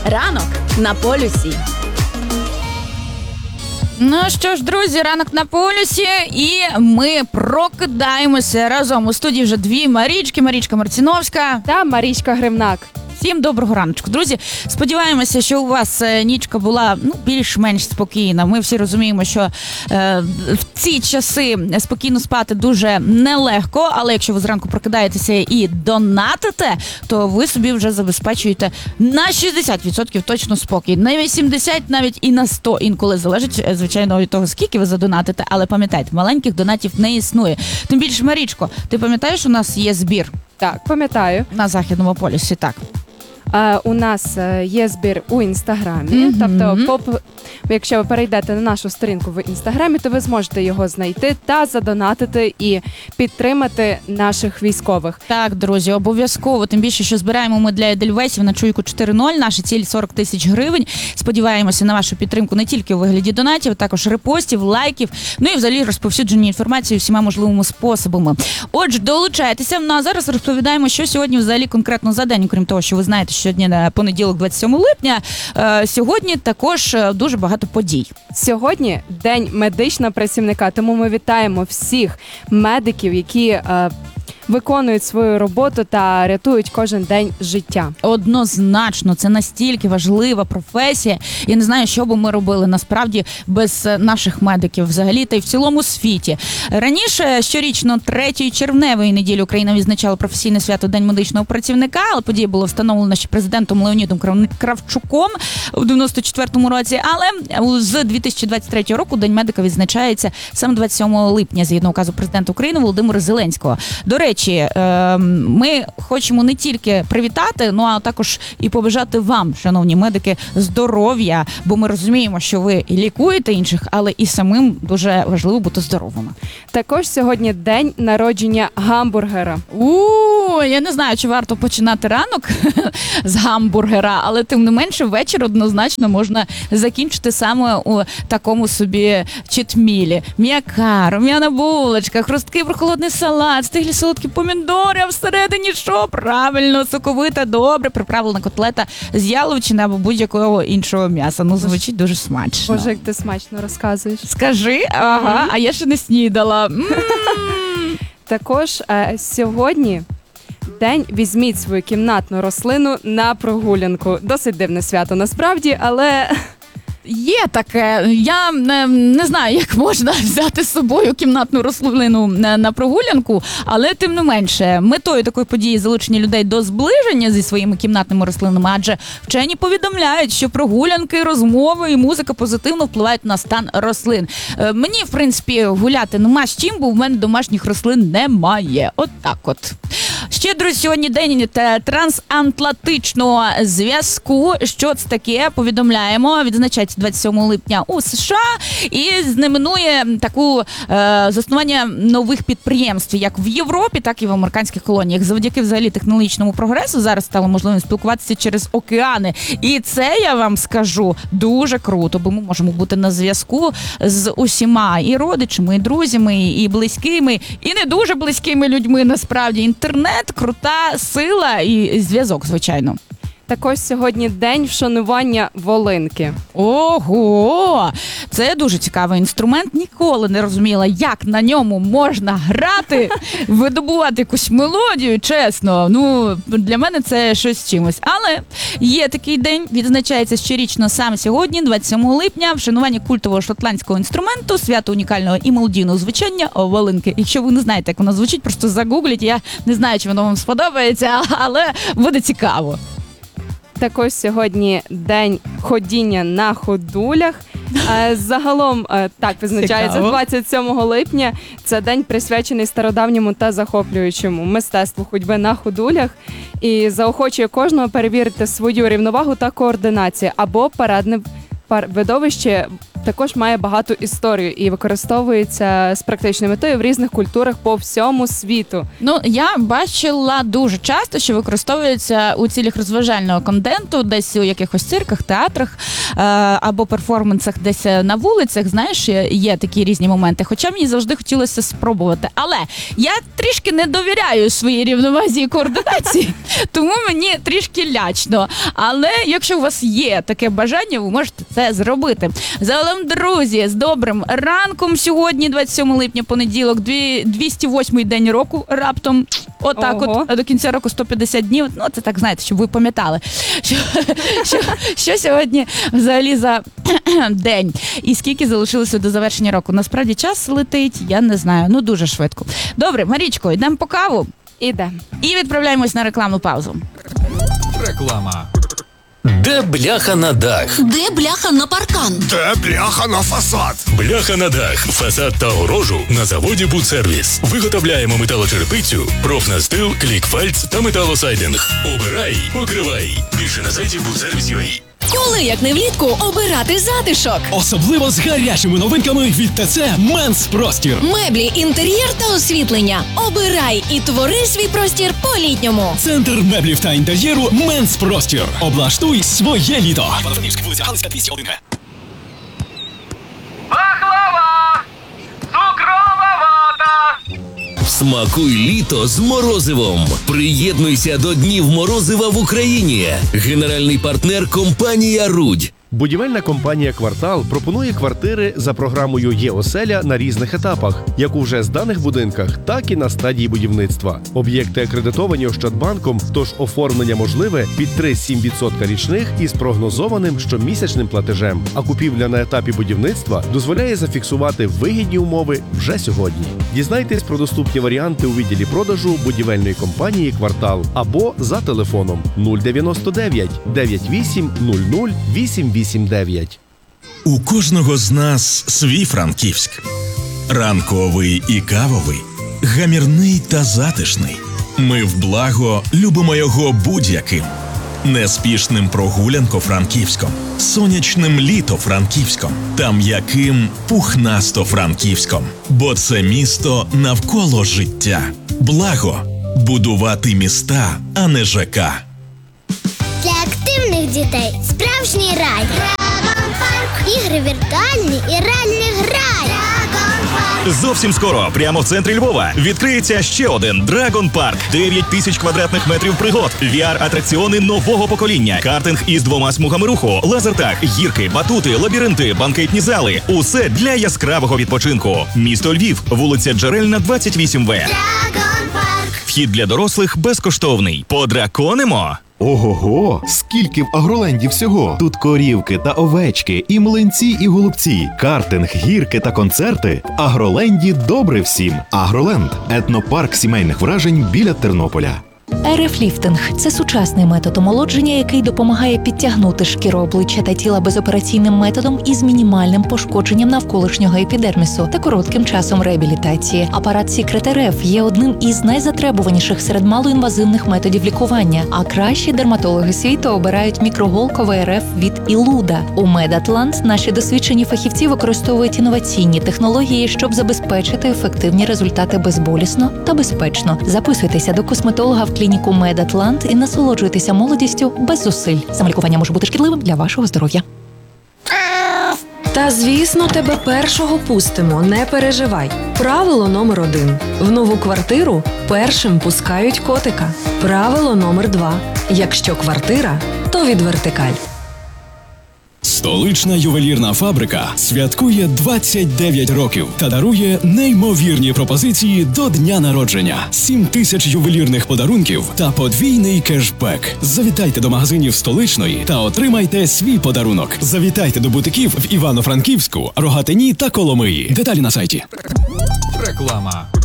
Ранок на полюсі. Ну що ж, друзі, ранок на полюсі, і ми прокидаємося разом. У студії вже дві Марічки. Марічка Марціновська та Марічка Гримнак. Всім доброго раночку, друзі. Сподіваємося, що у вас нічка була більш-менш спокійна. Ми всі розуміємо, що в ці часи спокійно спати дуже нелегко, але якщо ви зранку прокидаєтеся і донатите, то ви собі вже забезпечуєте на 60% точно спокій. На 80%, навіть і на 100% інколи залежить, звичайно, від того, скільки ви задонатите. Але пам'ятайте, маленьких донатів не існує. Тим більше, Марічко, ти пам'ятаєш, у нас є збір? Так, пам'ятаю. На Західному полюсі, так. У нас є збір у Інстаграмі, тобто, якщо ви перейдете на нашу сторінку в Інстаграмі, то ви зможете його знайти та задонатити і підтримати наших військових. Так, друзі, обов'язково, тим більше, що збираємо ми для Едельвейсів на Чуйку 4.0, наша ціль 40 тисяч гривень. Сподіваємося на вашу підтримку не тільки у вигляді донатів, також репостів, лайків, ну і взагалі розповсюдження інформації всіма можливими способами. Отже, долучайтеся, ну а зараз розповідаємо, що сьогодні взагалі конкретно за день, крім того, що ви знаєте, сьогодні на понеділок, 27 липня, сьогодні також дуже багато подій. Сьогодні День медичного працівника, тому ми вітаємо всіх медиків, які виконують свою роботу та рятують кожен день життя. Однозначно, це настільки важлива професія. Я не знаю, що би ми робили насправді без наших медиків взагалі та й в цілому світі. Раніше щорічно 3 червневої неділі Україна відзначала професійне свято День медичного працівника, але подія була встановлена ще президентом Леонідом Кравчуком у 94-му році. Але з 2023 року День медика відзначається саме 27 липня згідно указу президента України Володимира Зеленського. До речі, ми хочемо не тільки привітати, ну а також і побажати вам, шановні медики, здоров'я, бо ми розуміємо, що ви лікуєте інших, але і самим дуже важливо бути здоровими. Також сьогодні день народження гамбургера. Я не знаю, чи варто починати ранок з гамбургера, але тим не менше вечір однозначно можна закінчити саме у такому собі читмілі. М'яка, рум'яна булочка, хрусткий прохолодний салат, стиглі солодкі помідори, а всередині що? Правильно, соковита, добре приправлена котлета з яловичини або будь-якого іншого м'яса. Ну, звучить дуже смачно. Боже, як ти смачно розказуєш. Скажи, ага, а я ще не снідала. Також сьогодні день візьміть свою кімнатну рослину на прогулянку. Досить дивне свято насправді, але... Є таке. Я не знаю, як можна взяти з собою кімнатну рослину на прогулянку, але тим не менше, метою такої події залучення людей до зближення зі своїми кімнатними рослинами, адже вчені повідомляють, що прогулянки, розмови і музика позитивно впливають на стан рослин. Мені, в принципі, гуляти нема з чим, бо в мене домашніх рослин немає. От так от. Ще, друзі, сьогодні день трансатлантичного зв'язку. Що це таке? Повідомляємо. Відзначається 27 липня у США і знаменує таку заснування нових підприємств як в Європі, так і в американських колоніях. Завдяки взагалі технологічному прогресу зараз стало можливим спілкуватися через океани. І це, я вам скажу, дуже круто, бо ми можемо бути на зв'язку з усіма і родичами, і друзями, і близькими, і не дуже близькими людьми, насправді. Інтернет – крута сила і зв'язок, звичайно. Також сьогодні день вшанування волинки. Ого! Це дуже цікавий інструмент. Ніколи не розуміла, як на ньому можна грати, видобувати якусь мелодію, чесно. Ну, для мене це щось з чимось. Але є такий день, відзначається щорічно саме сьогодні, 27 липня, вшанування культового шотландського інструменту, свято унікального і мелодійного звучання волинки. Якщо ви не знаєте, як воно звучить, просто загугліть. Я не знаю, чи воно вам сподобається, але буде цікаво. Також сьогодні день ходіння на ходулях. Загалом так визначається 27 липня. Це день присвячений стародавньому та захоплюючому мистецтву ходьби на ходулях і заохочує кожного перевірити свою рівновагу та координацію або парадне видовище також має багату історію і використовується з практичною метою в різних культурах по всьому світу. Ну, я бачила дуже часто, що використовується у цілях розважального контенту, десь у якихось цирках, театрах або перформансах десь на вулицях, знаєш, є такі різні моменти. Хоча мені завжди хотілося спробувати. Але я трішки не довіряю своїй рівновазі і координації, тому мені трішки лячно. Але якщо у вас є таке бажання, ви можете це зробити. Загалом, друзі, з добрим ранком сьогодні, 27 липня, понеділок, 208-й день року раптом. Отак от, а до кінця року 150 днів. Ну, це так, знаєте, щоб ви пам'ятали, що сьогодні взагалі за день. І скільки залишилося до завершення року. Насправді час летить, я не знаю, ну дуже швидко. Добре, Марічко, йдемо по каву. Іде. І відправляємось на рекламну паузу. Реклама. Де бляха на дах? Де бляха на паркан? Де бляха на фасад? Бляха на дах, фасад та огорожу на заводі «Будсервіс». Виготовляємо металочерепицю, профнастил, клікфальц та металосайдинг. Обирай, покривай. Більше на сайті «Будсервіс.UA». Коли, як не влітку, обирати затишок? Особливо з гарячими новинками від ТЦ «Менс Простір». Меблі, інтер'єр та освітлення. Обирай і твори свій простір по-літньому. Центр меблів та інтер'єру «Менс Простір». Облаштуй своє літо. Івано-Франківська, вулиця Галицька, 201Г. Пахлава! Цукрова вата! Смакуй літо з морозивом. Приєднуйся до Днів морозива в Україні. Генеральний партнер – компанія «Рудь». Будівельна компанія «Квартал» пропонує квартири за програмою «Є-оселя» на різних етапах, як у вже зданих будинках, так і на стадії будівництва. Об'єкти акредитовані Ощадбанком, тож оформлення можливе під 3-7% річних із прогнозованим щомісячним платежем. А купівля на етапі будівництва дозволяє зафіксувати вигідні умови вже сьогодні. Дізнайтесь про доступні варіанти у відділі продажу будівельної компанії «Квартал» або за телефоном 099 98 00 889. У кожного з нас свій Франківськ. Ранковий і кавовий, гамірний та затишний. Ми в благо любимо його будь-яким. Неспішним прогулянко-франківськом, сонячним літо-франківськом та м'яким пухнасто-франківськом. Бо це місто навколо життя. Благо – будувати міста, а не ЖК. Для активних дітей справжній рай. Драгон Парк. Ігри віртуальні і реальний грай. Драгон Парк. Зовсім скоро, прямо в центрі Львова, відкриється ще один Драгон Парк. 9 тисяч квадратних метрів пригод, VR-атракціони нового покоління, картинг із 2 смугами руху, лазертаг, гірки, батути, лабіринти, банкетні зали. Усе для яскравого відпочинку. Місто Львів, вулиця Джерельна, 28В. Драгон Парк. Вхід для дорослих безкоштовний. Подраконимо! Ого-го! Скільки в Агроленді всього! Тут корівки та овечки, і млинці, і голубці, картинг, гірки та концерти. В Агроленді добре всім. Агроленд – етнопарк сімейних вражень біля Тернополя. РФ-ліфтинг – це сучасний метод омолодження, який допомагає підтягнути шкіру обличчя та тіла безопераційним методом із мінімальним пошкодженням навколишнього епідермісу та коротким часом реабілітації. Апарат Secret RF є одним із найзатребуваніших серед малоінвазивних методів лікування, а кращі дерматологи світу обирають мікроголковий РФ від Ілуда. У Медатлант наші досвідчені фахівці використовують інноваційні технології, щоб забезпечити ефективні результати безболісно та безпечно. Записуйтеся до косметолога в клініку Медатлант і насолоджуйтеся молодістю без зусиль. Самолікування може бути шкідливим для вашого здоров'я. Та, звісно, тебе першого пустимо, не переживай. Правило номер 1. В нову квартиру першим пускають котика. Правило номер 2. Якщо квартира, то від Вертикаль. Столична ювелірна фабрика святкує 29 років та дарує неймовірні пропозиції до дня народження. 7 тисяч ювелірних подарунків та подвійний кешбек. Завітайте до магазинів Столичної та отримайте свій подарунок. Завітайте до бутиків в Івано-Франківську, Рогатині та Коломиї. Деталі на сайті. Реклама.